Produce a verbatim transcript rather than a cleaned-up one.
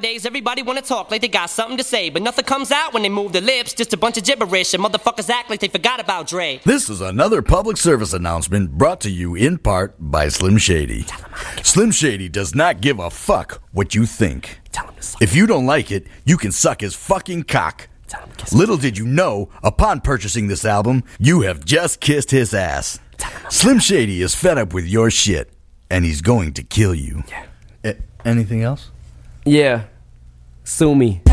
Nowadays, everybody wanna talk like they got something to say, but nothing comes out when they move their lips, just a bunch of gibberish, and motherfuckers act like they forgot about Dre. This is another public service announcement brought to you in part by Slim Shady. Slim Shady does not give a fuck what you think. If you don't like it, you can suck his fucking cock. Little did you know, upon purchasing this album, you have just kissed his ass. Slim Shady is fed up with your shit, and he's going to kill you. Yeah. A- anything else? Yeah. Sue me.